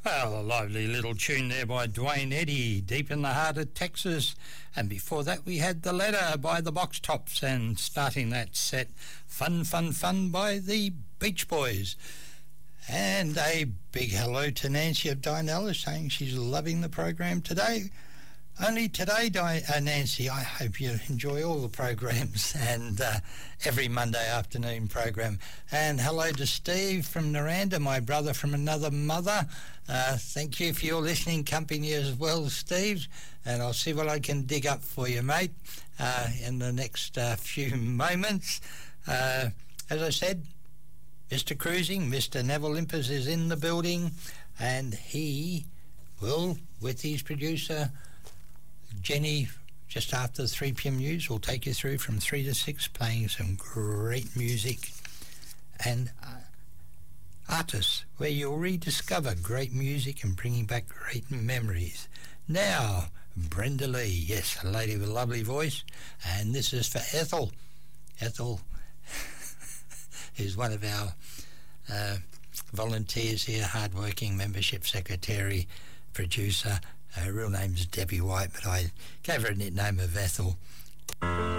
Well, a lively little tune there by Dwayne Eddy, Deep in the Heart of Texas. And before that we had The Ladder by the Box Tops, and starting that set, Fun, Fun, Fun by the Beach Boys. And a big hello to Nancy of Dinella, saying she's loving the program today. Only today, Nancy, I hope you enjoy all the programs and every Monday afternoon program. And hello to Steve from Naranda, my brother from another mother. Thank you for your listening company as well, Steve. And I'll see what I can dig up for you, mate, in the next few moments. As I said, Mr. Cruising, Mr. Neville Limpers is in the building, and he will, with his producer, Jenny, just after the 3 p.m. news, will take you through from 3 to 6, playing some great music and artists where you'll rediscover great music and bringing back great memories. Now, Brenda Lee, yes, a lady with a lovely voice, and this is for Ethel. Ethel is one of our volunteers here, hard-working membership secretary, producer. Her real name's Debbie White, but I gave her a nickname of Ethel.